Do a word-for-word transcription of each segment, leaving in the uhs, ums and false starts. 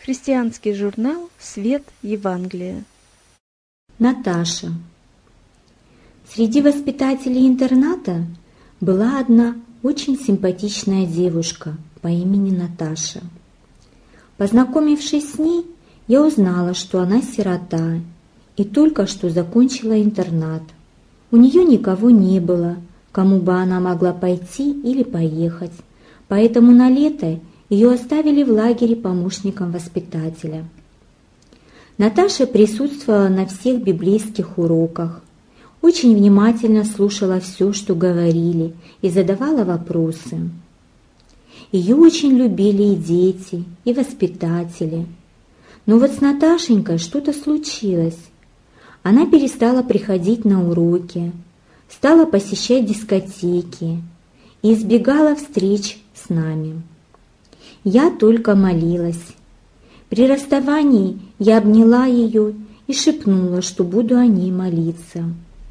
Христианский журнал «Свет Евангелия». Наташа. Среди воспитателей интерната была одна очень симпатичная девушка по имени Наташа. Познакомившись с ней, я узнала, что она сирота и только что закончила интернат. У нее никого не было, кому бы она могла пойти или поехать, поэтому на лето ее оставили в лагере помощником воспитателя. Наташа присутствовала на всех библейских уроках, очень внимательно слушала все, что говорили, и задавала вопросы. Ее очень любили и дети, и воспитатели. Но вот с Наташенькой что-то случилось. Она перестала приходить на уроки, стала посещать дискотеки и избегала встреч с нами. Я только молилась. При расставании я обняла ее и шепнула, что буду о ней молиться.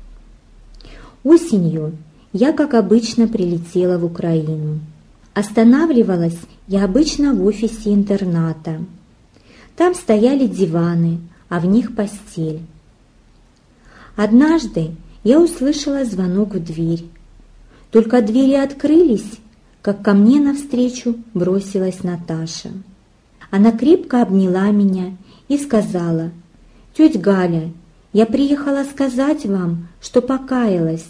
Осенью я, как обычно, прилетела в Украину. Останавливалась я обычно в офисе интерната. Там стояли диваны, а в них постель. Однажды я услышала звонок в дверь. Только двери открылись, как ко мне навстречу бросилась Наташа. Она крепко обняла меня и сказала: «Тетя Галя, я приехала сказать вам, что покаялась».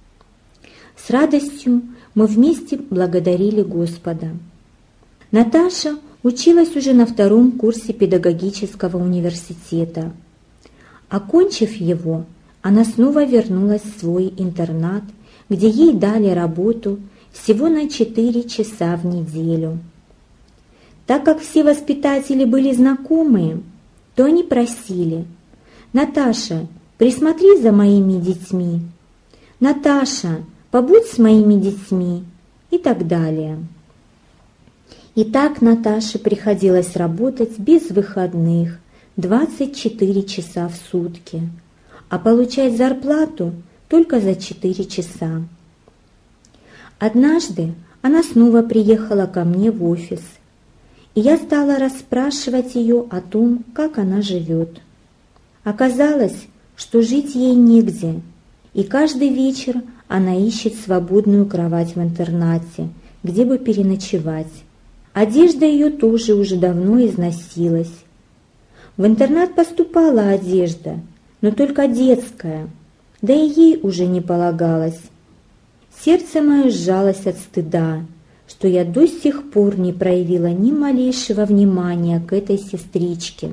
С радостью мы вместе благодарили Господа. Наташа училась уже на втором курсе педагогического университета. Окончив его, она снова вернулась в свой интернат, где ей дали работу всего на четыре часа в неделю. Так как все воспитатели были знакомые, то они просили: «Наташа, присмотри за моими детьми», «Наташа, побудь с моими детьми» и так далее. И так Наташе приходилось работать без выходных двадцать четыре часа в сутки, а получать зарплату только за четыре часа. Однажды она снова приехала ко мне в офис, и я стала расспрашивать ее о том, как она живет. Оказалось, что жить ей негде, и каждый вечер она ищет свободную кровать в интернате, где бы переночевать. Одежда ее тоже уже давно износилась. В интернат поступала одежда, но только детская, да и ей уже не полагалось. Сердце мое сжалось от стыда, что я до сих пор не проявила ни малейшего внимания к этой сестричке.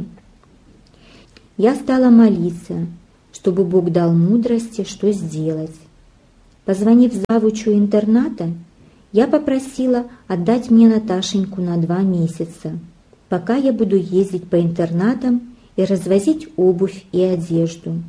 Я стала молиться, чтобы Бог дал мудрости, что сделать. Позвонив завучу интерната, я попросила отдать мне Наташеньку на два месяца, пока я буду ездить по интернатам и развозить обувь и одежду.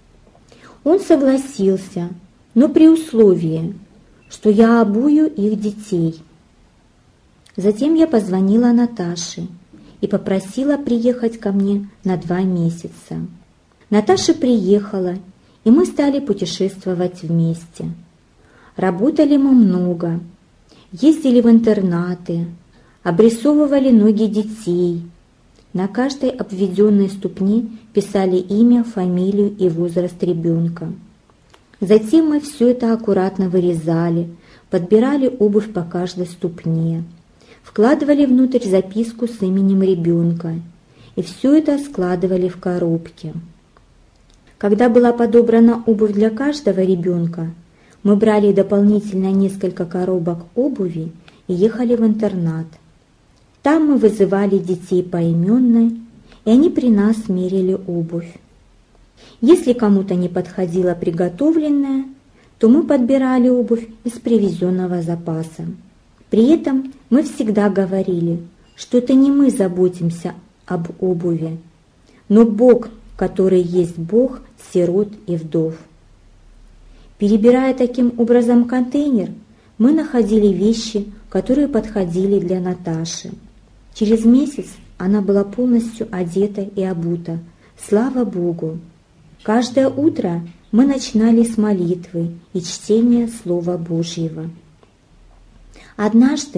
Он согласился, но при условии, что я обую их детей. Затем я позвонила Наташе и попросила приехать ко мне на два месяца. Наташа приехала, и мы стали путешествовать вместе. Работали мы много, ездили в интернаты, обрисовывали ноги детей. На каждой обведенной ступне писали имя, фамилию и возраст ребенка. Затем мы все это аккуратно вырезали, подбирали обувь по каждой ступне, вкладывали внутрь записку с именем ребенка и все это складывали в коробки. Когда была подобрана обувь для каждого ребенка, мы брали дополнительно несколько коробок обуви и ехали в интернат. Там мы вызывали детей поименно, и они при нас мерили обувь. Если кому-то не подходила приготовленная, то мы подбирали обувь из привезенного запаса. При этом мы всегда говорили, что это не мы заботимся об обуви, но Бог, который есть Бог сирот и вдов. Перебирая таким образом контейнер, мы находили вещи, которые подходили для Наташи. Через месяц она была полностью одета и обута. Слава Богу! Каждое утро мы начинали с молитвы и чтения Слова Божьего. Однажды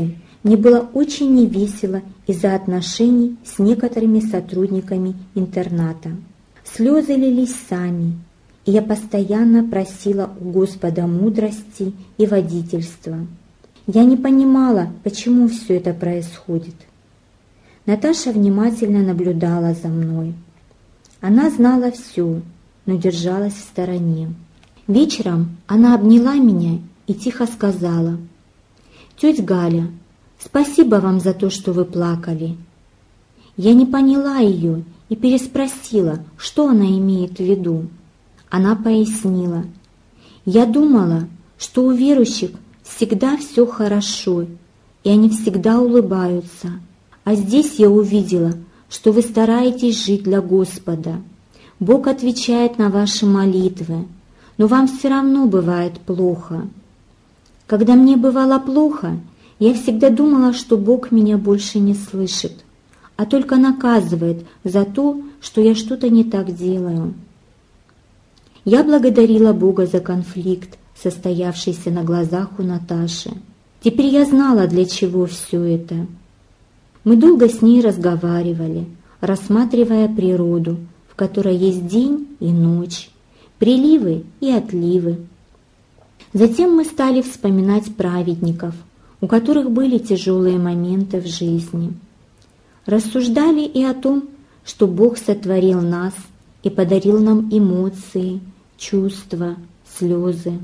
мне было очень невесело из-за отношений с некоторыми сотрудниками интерната. Слезы лились сами, и я постоянно просила у Господа мудрости и водительства. Я не понимала, почему все это происходит. Наташа внимательно наблюдала за мной. Она знала все, но держалась в стороне. Вечером она обняла меня и тихо сказала: «Тетя Галя, спасибо вам за то, что вы плакали». Я не поняла ее и переспросила, что она имеет в виду. Она пояснила: «Я думала, что у верующих всегда все хорошо, и они всегда улыбаются. А здесь я увидела, что вы стараетесь жить для Господа. Бог отвечает на ваши молитвы, но вам все равно бывает плохо. Когда мне бывало плохо, я всегда думала, что Бог меня больше не слышит, а только наказывает за то, что я что-то не так делаю». Я благодарила Бога за конфликт, состоявшийся на глазах у Наташи. Теперь я знала, для чего все это. Мы долго с ней разговаривали, рассматривая природу, в которой есть день и ночь, приливы и отливы. Затем мы стали вспоминать праведников, у которых были тяжелые моменты в жизни. Рассуждали и о том, что Бог сотворил нас и подарил нам эмоции, чувства, слезы.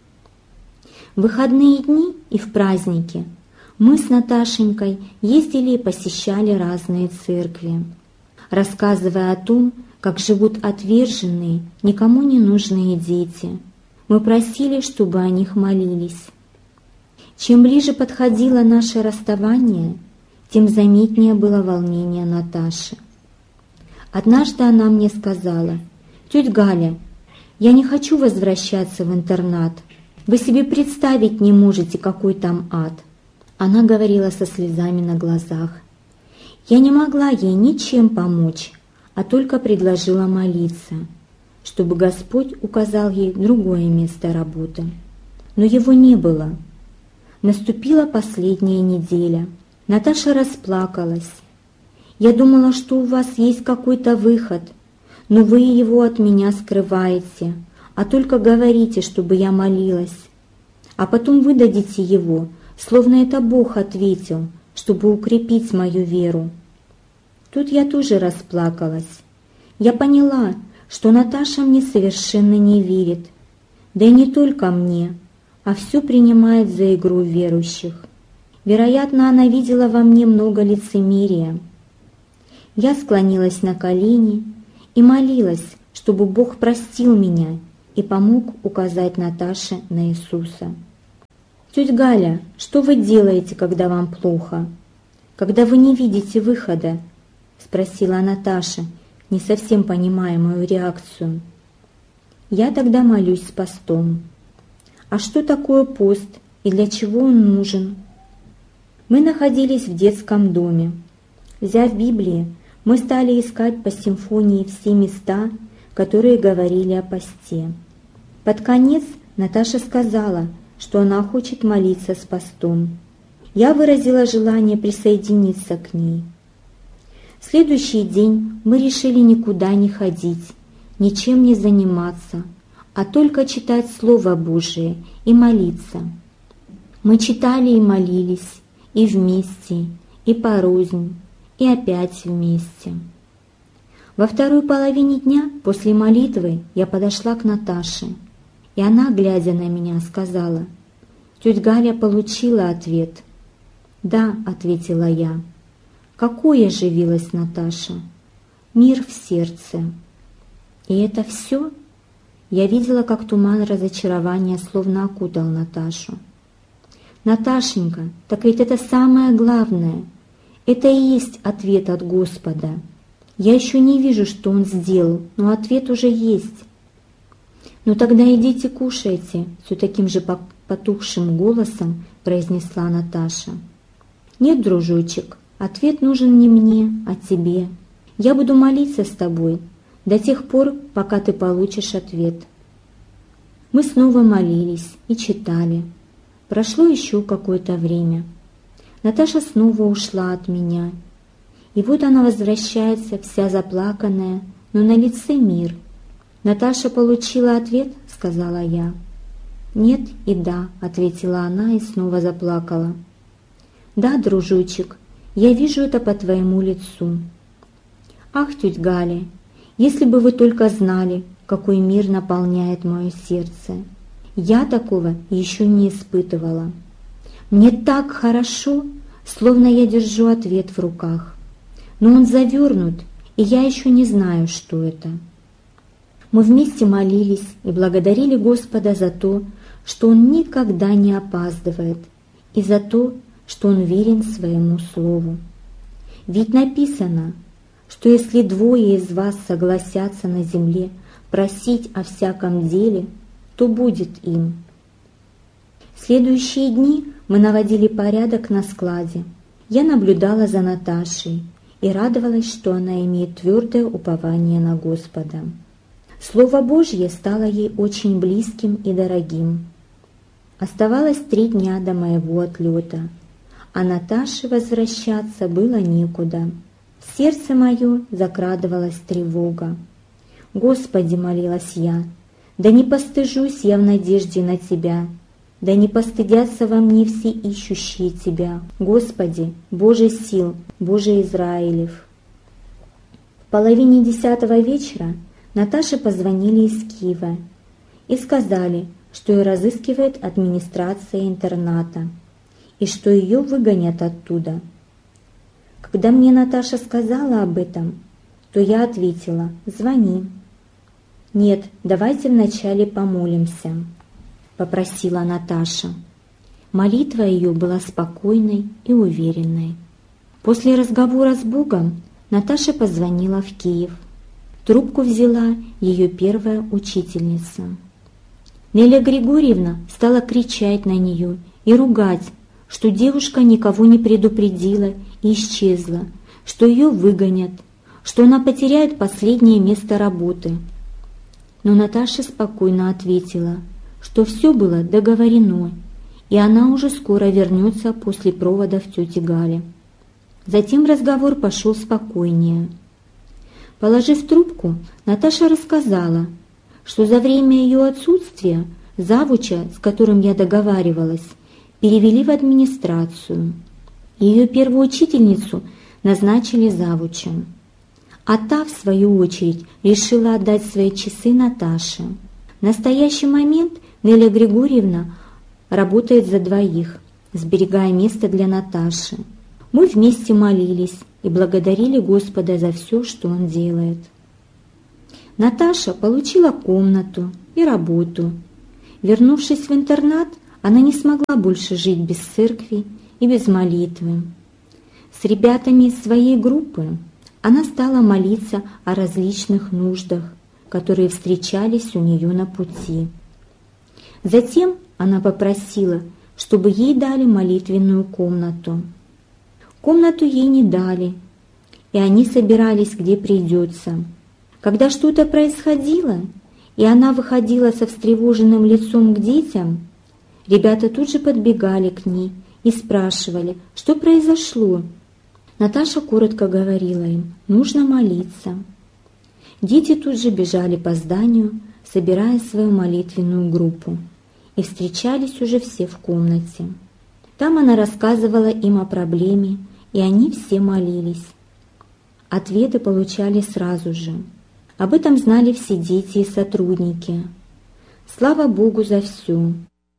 В выходные дни и в праздники мы с Наташенькой ездили и посещали разные церкви, рассказывая о том, как живут отверженные, никому не нужные дети. Мы просили, чтобы о них молились. Чем ближе подходило наше расставание, тем заметнее было волнение Наташи. Однажды она мне сказала: «Тетя Галя, я не хочу возвращаться в интернат. Вы себе представить не можете, какой там ад». Она говорила со слезами на глазах. Я не могла ей ничем помочь, а только предложила молиться, чтобы Господь указал ей другое место работы. Но его не было. Наступила последняя неделя. Наташа расплакалась. «Я думала, что у вас есть какой-то выход, но вы его от меня скрываете, а только говорите, чтобы я молилась. А потом выдадите его, словно это Бог ответил, чтобы укрепить мою веру». Тут я тоже расплакалась. Я поняла, что Наташа мне совершенно не верит, да и не только мне, а все принимает за игру верующих. Вероятно, она видела во мне много лицемерия. Я склонилась на колени и молилась, чтобы Бог простил меня и помог указать Наташе на Иисуса. «Тетя Галя, что вы делаете, когда вам плохо? Когда вы не видите выхода?» — спросила Наташа, не совсем понимая мою реакцию. «Я тогда молюсь с постом». «А что такое пост и для чего он нужен?» Мы находились в детском доме. Взяв Библию, мы стали искать по симфонии все места, которые говорили о посте. Под конец Наташа сказала, что она хочет молиться с постом. Я выразила желание присоединиться к ней. В следующий день мы решили никуда не ходить, ничем не заниматься, а только читать Слово Божие и молиться. Мы читали и молились, и вместе, и порознь, и опять вместе. Во второй половине дня после молитвы я подошла к Наташе, и она, глядя на меня, сказала: «Тетя Галя получила ответ». «Да», — ответила я. «Какой?» — оживилась Наташа. «Мир в сердце». «И это все?» Я видела, как туман разочарования словно окутал Наташу. «Наташенька, так ведь это самое главное. Это и есть ответ от Господа. Я еще не вижу, что Он сделал, но ответ уже есть». «Ну тогда идите кушайте», — все таким же потухшим голосом произнесла Наташа. «Нет, дружочек, ответ нужен не мне, а тебе. Я буду молиться с тобой до тех пор, пока ты получишь ответ». Мы снова молились и читали. Прошло еще какое-то время. Наташа снова ушла от меня. И вот она возвращается, вся заплаканная, но на лице мир. «Наташа получила ответ?» — сказала я. «Нет и да», — ответила она и снова заплакала. «Да, дружочек, я вижу это по твоему лицу». «Ах, тетя Галя, если бы вы только знали, какой мир наполняет мое сердце. Я такого еще не испытывала. Мне так хорошо, словно я держу ответ в руках. Но он завернут, и я еще не знаю, что это». Мы вместе молились и благодарили Господа за то, что Он никогда не опаздывает, и за то, что Он верен своему слову. Ведь написано, что если двое из вас согласятся на земле просить о всяком деле, то будет им. В следующие дни мы наводили порядок на складе. Я наблюдала за Наташей и радовалась, что она имеет твердое упование на Господа. Слово Божье стало ей очень близким и дорогим. Оставалось три дня до моего отлета, а Наташе возвращаться было некуда. В сердце мое закрадывалась тревога. «Господи, — молилась я, — да не постыжусь я в надежде на Тебя, да не постыдятся во мне все ищущие Тебя, Господи, Боже сил, Боже Израилев». В половине десятого вечера Наташе позвонили из Киева и сказали, что ее разыскивает администрация интерната и что ее выгонят оттуда. Когда мне Наташа сказала об этом, то я ответила: «Звони». «Нет, давайте вначале помолимся», — попросила Наташа. Молитва ее была спокойной и уверенной. После разговора с Богом Наташа позвонила в Киев. Трубку взяла ее первая учительница. Неля Григорьевна стала кричать на нее и ругать, что девушка никого не предупредила и исчезла, что ее выгонят, что она потеряет последнее место работы. Но Наташа спокойно ответила, что все было договорено, и она уже скоро вернется после проводов тети Гали. Затем разговор пошел спокойнее. Положив трубку, Наташа рассказала, что за время ее отсутствия завуча, с которым я договаривалась, перевели в администрацию. Ее первую учительницу назначили завучем, а та, в свою очередь, решила отдать свои часы Наташе. В настоящий момент Неля Григорьевна работает за двоих, сберегая место для Наташи. Мы вместе молились и благодарили Господа за все, что Он делает. Наташа получила комнату и работу. Вернувшись в интернат, она не смогла больше жить без церкви и без молитвы. С ребятами из своей группы она стала молиться о различных нуждах, которые встречались у нее на пути. Затем она попросила, чтобы ей дали молитвенную комнату. Комнату ей не дали, и они собирались, где придется. Когда что-то происходило, и она выходила со встревоженным лицом к детям, ребята тут же подбегали к ней и спрашивали, что произошло. Наташа коротко говорила им: нужно молиться. Дети тут же бежали по зданию, собирая свою молитвенную группу, и встречались уже все в комнате. Там она рассказывала им о проблеме, и они все молились. Ответы получали сразу же. Об этом знали все дети и сотрудники. Слава Богу за все!